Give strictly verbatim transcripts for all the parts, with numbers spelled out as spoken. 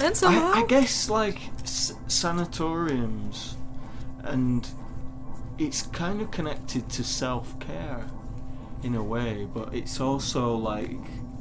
And somehow, I, I guess like s- sanatoriums, and it's kind of connected to self-care in a way, but it's also like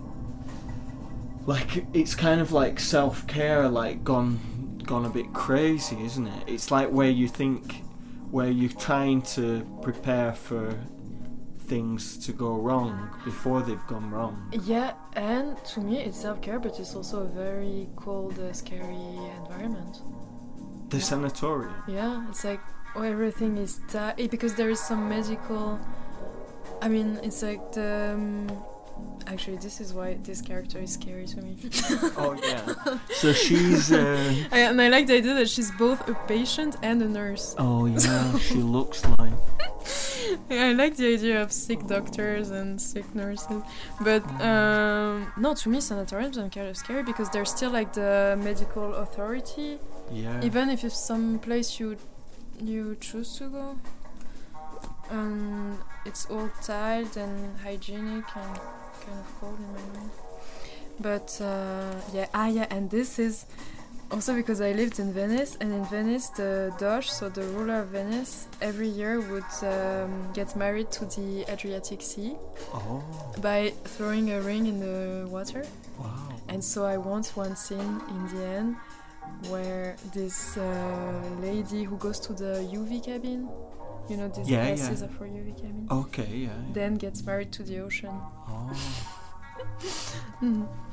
like it's kind of like self-care like gone gone a bit crazy, isn't it? It's like where you think where you're trying to prepare for things to go wrong before they've gone wrong. yeah, and to me it's self-care, but it's also a very cold, uh, scary environment. The sanatorium. Yeah, it's like oh, everything is ta- eh, because there is some medical. I mean, it's like the. Um, actually, this is why this character is scary to me. Oh yeah. So she's. Uh, and I like the idea that she's both a patient and a nurse. oh yeah, she looks like. Yeah, I like the idea of sick doctors and sick nurses, but um, no, to me sanatoriums are kind of scary because they're still like the medical authority, Yeah. even if it's some place you you choose to go, and it's all tiled and hygienic and kind of cold in my mind. But uh, yeah, ah yeah, and this is also because I lived in Venice, and in Venice the Doge, so the ruler of Venice, every year would um, get married to the Adriatic Sea Oh. by throwing a ring in the water. Wow. And so I want one scene in the end where this uh, lady who goes to the U V cabin, you know, these Yeah, glasses yeah. are for U V cabin, Okay. Yeah. then gets married to the ocean. Oh. Mhm.